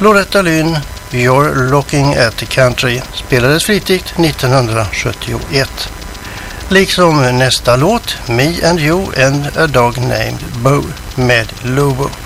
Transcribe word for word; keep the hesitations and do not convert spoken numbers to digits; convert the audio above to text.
Loretta Lynn, You're Looking at the Country, spelades flitigt nittonhundrasjuttioett. Liksom nästa låt, Me and You and a Dog Named Bo med Lobo.